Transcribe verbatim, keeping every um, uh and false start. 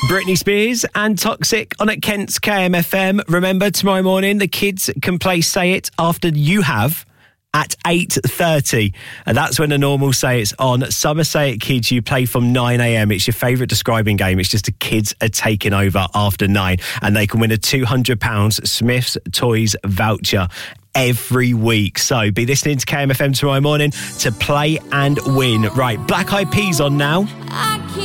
Britney Spears and Toxic on at Kent's K M F M. Remember, tomorrow morning, the kids can play Say It after you have at eight thirty. And that's when the normal Say It's on. Summer Say It Kids, you play from nine a.m. It's your favourite describing game. It's just the kids are taking over after nine. And they can win a two hundred pounds Smith's Toys voucher every week. So be listening to K M F M tomorrow morning to play and win. Right, Black Eyed Peas on now.